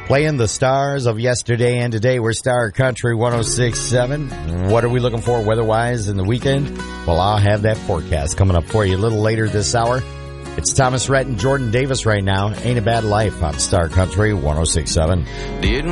Playing the stars of yesterday and today. We're Star Country 106.7. What are we looking for weather-wise in the weekend? Well, I'll have that forecast coming up for you a little later this hour. It's Thomas Rhett and Jordan Davis right now. Ain't a Bad Life on Star Country 106.7.